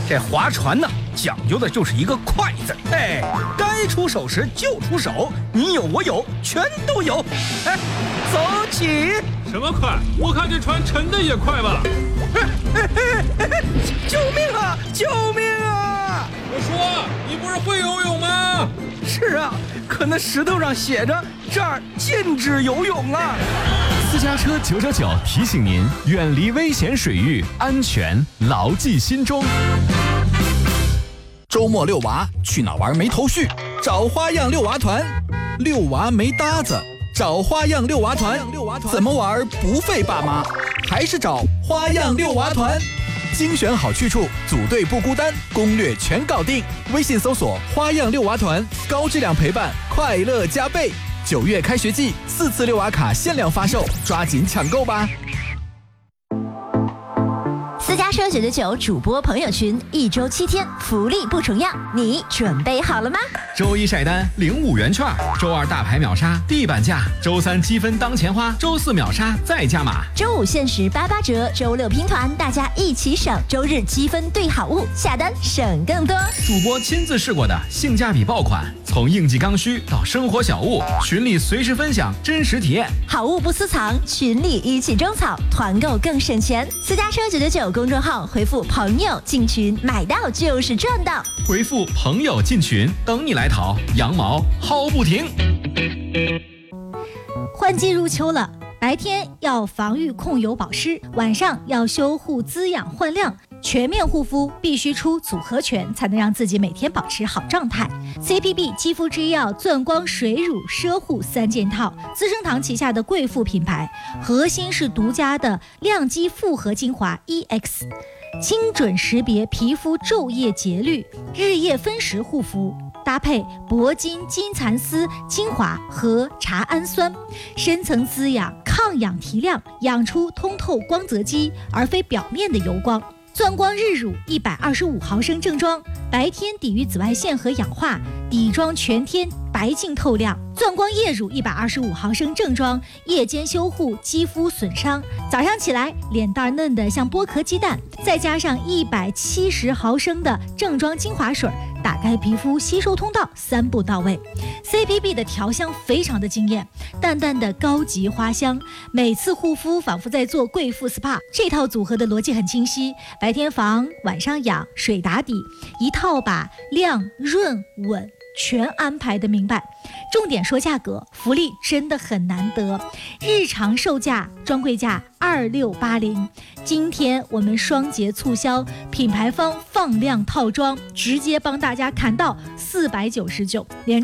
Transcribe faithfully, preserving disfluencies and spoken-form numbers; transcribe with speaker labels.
Speaker 1: 这划船呢，讲究的就是一个快字。哎，该出手时就出手，你有我有，全都有。哎，走起！
Speaker 2: 什么快？我看这船沉的也快吧。
Speaker 1: 救命啊！救命啊！
Speaker 2: 我说，你不是会游泳吗？
Speaker 1: 是啊，可那石头上写着这儿禁止游泳啊。
Speaker 3: 私家车九九九提醒您，远离危险水域，安全牢记心中。
Speaker 4: 周末遛娃去哪玩没头绪？找花样遛娃团。遛娃没搭子，找花样遛娃团。怎么玩不费爸妈？还是找花样遛娃团。精选好去处，组队不孤单，攻略全搞定。微信搜索花样遛娃团，高质量陪伴，快乐加倍。九月开学季，四次遛娃卡限量发售，抓紧抢购吧！
Speaker 5: 私家车九九九主播朋友群，一周七天，福利不重样，你准备好了吗？
Speaker 3: 周一晒单领五元券，周二大牌秒杀地板价，周三积分当钱花，周四秒杀再加码，
Speaker 5: 周五限时八八折，周六拼团，大家一起省，周日积分兑好物，下单省更多。
Speaker 3: 主播亲自试过的性价比爆款，从应季刚需到生活小物，群里随时分享真实体验，
Speaker 5: 好物不私藏，群里一起种草，团购更省钱。私家车九九九公众号回复朋友进群，买到就是赚到。
Speaker 3: 回复朋友进群，等你来淘，羊毛薅不停。
Speaker 6: 换季入秋了，白天要防御控油保湿，晚上要修护滋养焕亮。全面护肤必须出组合拳，才能让自己每天保持好状态。C P B 肌肤之钥钻光水乳奢护三件套，资生堂旗下的贵妇品牌，核心是独家的亮肌复合精华 E X， 精准识别皮肤昼夜节律，日夜分时护肤。搭配铂金金蚕丝精华和茶氨酸，深层滋养，抗氧提亮，养出通透光泽肌，而非表面的油光。钻光日乳一百二十五毫升正装，白天抵御紫外线和氧化，底妆全天白净透亮。钻光夜乳一百二十五毫升正装，夜间修护肌肤损伤，早上起来脸蛋嫩得像剥壳鸡蛋，再加上一百七十毫升的正装精华水，打开皮肤吸收通道，三步到位。 C P B 的调香非常的惊艳，淡淡的高级花香，每次护肤仿佛在做贵妇 S P A。 这套组合的逻辑很清晰，白天防，晚上养，水打底，一套把亮润稳全安排的明白。重点说价格，福利真的很难得，日常售价专柜价二六八零，今天我们双节促销，品牌方放量套装直接帮大家砍到四百九十九，连